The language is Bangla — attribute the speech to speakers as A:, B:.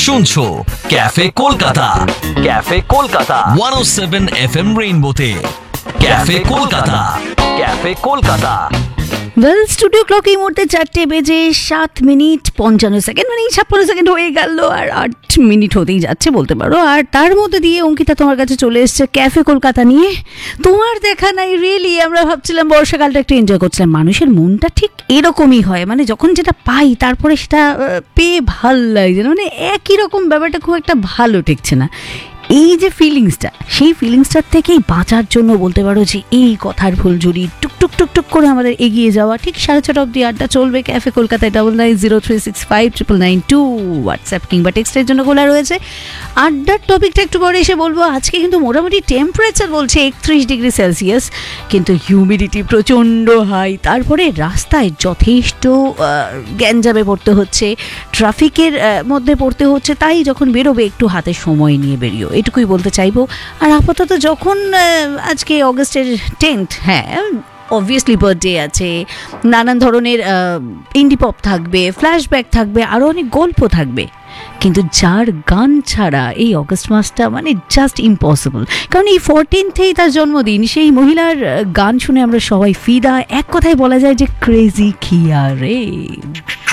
A: শুনছো cafe Kolkata 107 FM রেইনবোতে cafe Kolkata
B: well studio clock এই মুহূর্তে 4:07:55 মানে 56 সেকেন্ড হয়ে গেল আর 8 মিনিট হতেই যাচ্ছে বলতে পারো। আর তার মধ্যে দিয়ে অঙ্কিতা তোমার কাছে চলে এসছে ক্যাফে কলকাতা নিয়ে। তোমার দেখা নাই রিয়েলি, আমরা ভাবছিলাম বর্ষাকালটা একটু এনজয় করছিলাম। মানুষের মনটা ঠিক এরকমই হয়, মানে যখন যেটা পাই তারপরে সেটা পেয়ে ভাল লাগে, মানে একই রকম ব্যাপারটা খুব একটা ভালো ঠেকছে না। এই যে ফিলিংসটা, সেই ফিলিংসটার থেকেই বাঁচার জন্য বলতে পারো যে এই কথার ফুলঝুরি টুকটুক টুকটুক করে আমাদের এগিয়ে যাওয়া। ঠিক 6:30 অবধি আড্ডা চলবে ক্যাফে কলকাতায়। 9903659992 হোয়াটসঅ্যাপ কিংবা টেক্সটের জন্য খোলা রয়েছে। আড্ডার টপিকটা একটু পরে এসে বলবো। আজকে কিন্তু মোটামুটি টেম্পারেচার বলছে 31°C, কিন্তু হিউমিডিটি প্রচণ্ড হাই। তারপরে রাস্তায় যথেষ্ট গ্যাঞ্জামে পড়তে হচ্ছে, ট্রাফিকের মধ্যে পড়তে হচ্ছে। তাই যখন বেরোবে একটু হাতে সময় নিয়ে বেরিও, এটুকুই বলতে চাইবো। আর আপাতত যখন আজকে অগস্টের 10th, হ্যাঁ অবভিয়াসলি বার্থডে আছে, নানান ধরনের ইন্ডি পপ থাকবে, ফ্ল্যাশব্যাক থাকবে, আরও অনেক গল্প থাকবে। কিন্তু যার গান ছাড়া এই অগস্ট মাসটা মানে জাস্ট ইম্পসিবল। কারণ এই 14th-এই তার জন্মদিন। সেই মহিলার গান শুনে আমরা সবাই ফিদা। এক কথায় বলা যায় যে ক্রেজি খিয়া রে।